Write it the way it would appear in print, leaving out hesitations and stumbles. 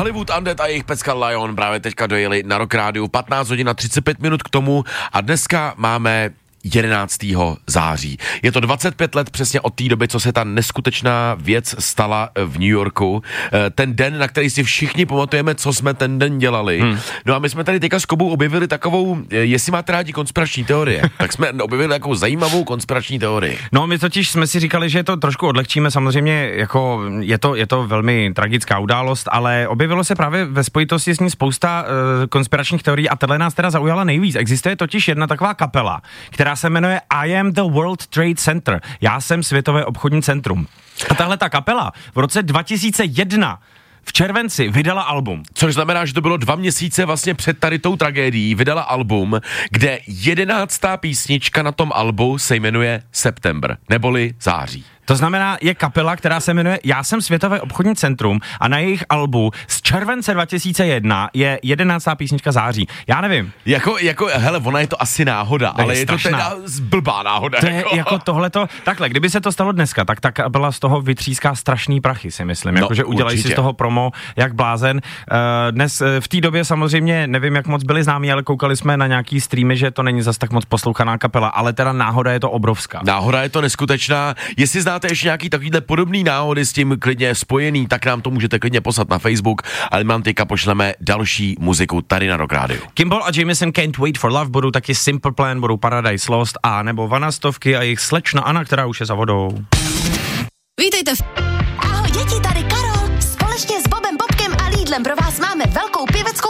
Hollywood Undead a jejich pecka Lion právě teďka dojeli na Rock Rádiu, 15 hodin a 35 minut k tomu a dneska máme 11. září. Je to 25 let přesně od té doby, co se ta neskutečná věc stala v New Yorku. Ten den, na který si všichni pamatujeme, co jsme ten den dělali. No a my jsme tady teďka s Kubou objevili takovou, jestli máte rádi konspirační teorie, tak jsme objevili takovou zajímavou konspirační teorii. No my totiž jsme si říkali, že to trošku odlehčíme, samozřejmě jako je to velmi tragická událost, ale objevilo se právě ve spojitosti s ní spousta konspiračních teorií a tato nás teda zaujala nejvíc. Existuje totiž jedna taková kapela, která se jmenuje I am the World Trade Center. Já jsem Světové obchodní centrum. A tahle ta kapela v roce 2001 v červenci vydala album. Což znamená, že to bylo 2 měsíce vlastně před tady tou tragédií, vydala album, kde 11. písnička na tom albu se jmenuje September, neboli září. To znamená, je kapela, která se jmenuje Já jsem Světové obchodní centrum a na jejich albu z července 2001 je 11. písnička září. Já nevím. Hele, ona je to asi náhoda, ale je to teda blbá náhoda. To je jako tohleto, takhle, kdyby se to stalo dneska, tak ta kapela z toho vytříská strašný prachy, si myslím. Jakože udělají si z toho promo jak blázen. Dnes v té době samozřejmě nevím, jak moc byli známí, ale koukali jsme na nějaký streamy, že to není zas tak moc poslouchaná kapela, ale teda náhoda je to obrovská. Náhoda je to neskutečná. Jestli znáte ještě nějaký takovýhle podobný náhody s tím klidně spojený, tak nám to můžete klidně poslat na Facebook, ale mám teďka pošleme další muziku tady na Rock Radio. Kimball a Jameson Can't Wait for Love, budou taky Simple Plan, budou Paradise Lost a nebo Vanastovky a jejich slečna Anna, která už je za vodou. Vítejte. Ahoj děti, tady Karol. Společně s Bobem, Bobkem a Lidlem pro vás máme velkou pěveckou